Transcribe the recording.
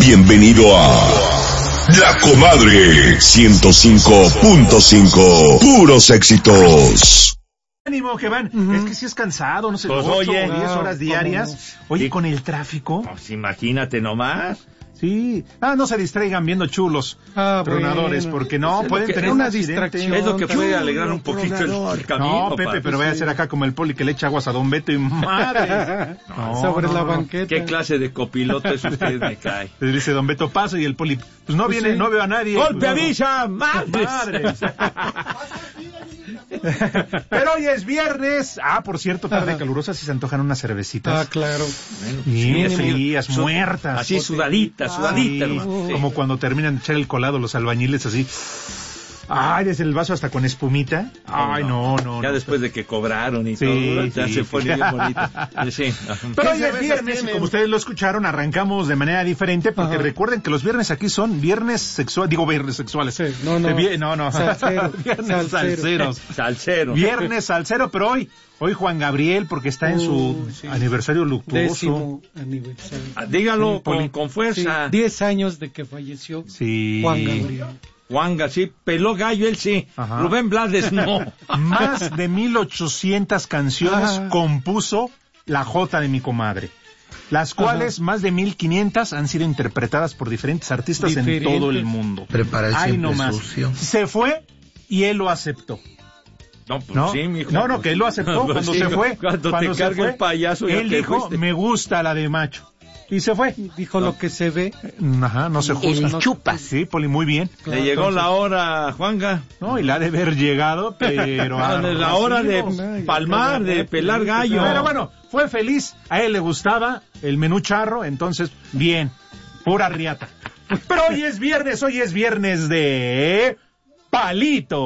Bienvenido a La Comadre 105.5. Puros éxitos. Ánimo, que van. Es que si es cansado, no sé, Pues 8 oye, o 10 horas diarias. Oye, sí. con el tráfico. Pues imagínate nomás. Sí. No se distraigan viendo chulos tronadores, bueno. porque no, Es pueden lo que- tener es un una accidente. distracción. Es lo que puede Chulo, alegrar un poquito tronador. el camino. No, Pepe, papá. pero vaya a ser acá como el poli que le echa aguas a Don Beto y madre. No, Sobre no, la no. banqueta. ¿Qué clase de copiloto es usted, me cae? Le dice Don Beto, pasa, y el poli, pues no viene, sí. no veo a nadie. ¡Golpe Pues, no, avisa! ¡Madres! Madres. Pero hoy es viernes. Por cierto, tarde calurosa, si se antojan unas cervecitas. Claro. Bueno, Bien sí, frías, su- muertas. Así sudadita, Sí, hermano. Sí. como cuando terminan de echar el colado los albañiles así. Desde el vaso hasta con espumita. No. Ya después de que cobraron y Sí, todo, ya sí, se sí. pone bien bonito. Sí. Pero hoy ¿Qué es cervezas viernes y tienen? como ustedes lo escucharon, arrancamos de manera diferente porque Ajá. recuerden que los viernes aquí son viernes sexuales. Sí, no. No. Salsero, Viernes salseros. Salsero. Viernes salsero, pero hoy Juan Gabriel, porque está en su sí. aniversario luctuoso. 10º aniversario. Dígalo Sí, Poli. con Sí, fuerza. 10 años de que falleció Sí. Juan Gabriel. Juanga, sí. Peló gallo, él sí. Ajá. Rubén Blades, no. Más de 1800 canciones Ah. compuso la Jota de mi comadre, las cuales más de 1500 han sido interpretadas por diferentes artistas en Diferentes. todo el mundo. Preparación No más. Se fue y él lo aceptó. No, pues ¿No? sí, mijo. No, que él lo aceptó Pues cuando sí, se fue. Cuando Cuando te se carga fue, el payaso, ya él te dijo, fuiste. me gusta la de macho. Y se fue. Dijo lo que se ve. Ajá, no se juzga. El chupas. Sí, Poli, muy bien. Claro, Le llegó entonces- la hora, Juanga. No, y la ha de haber llegado, pero... La hora de arrasivos. palmar, de pelar gallo. Pero bueno, fue feliz, a él le gustaba el menú charro, entonces, bien, pura riata. Pero hoy es viernes de Palito.